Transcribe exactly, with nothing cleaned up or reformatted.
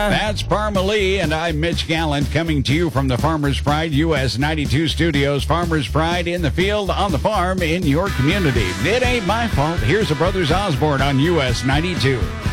That's Parma Lee, and I'm Mitch Gallant coming to you from the Farmers Pride U S ninety-two studios. Farmers Pride in the field, on the farm, in your community. It ain't my fault. Here's a Brothers Osborne on U S ninety-two.